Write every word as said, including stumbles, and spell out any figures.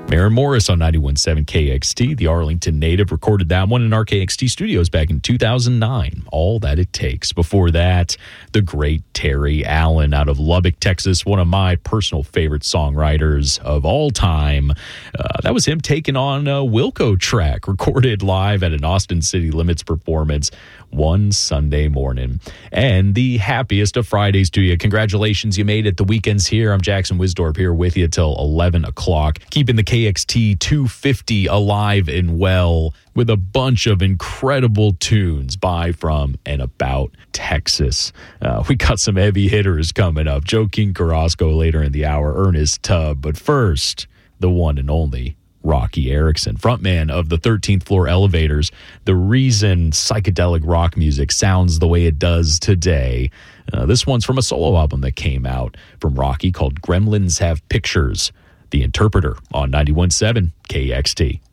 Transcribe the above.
Maren Morris on ninety-one point seven K X T. The Arlington native recorded that one in our K X T studios back in two thousand nine. All That It Takes. Before that, the great Terry Allen out of Lubbock, Texas, one of my personal favorite songwriters of all time. Uh, that was him taking on a Wilco track, recorded live at an Austin City Limits performance one Sunday morning. And the happiest of Fridays to you. Congratulations, you made it. The weekend's here. I'm Jackson Wisdorp here with you till eleven o'clock, keeping the K X T two fifty alive and well with a bunch of incredible tunes by, from, and about Texas. Uh, we got some heavy hitters coming up. Joaquin Carrasco later in the hour, Ernest Tubb. But first, the one and only Rocky Erickson, frontman of the thirteenth Floor Elevators. The reason psychedelic rock music sounds the way it does today. Uh, this one's from a solo album that came out from Rocky called Gremlins Have Pictures. The Interpreter on ninety-one point seven K X T.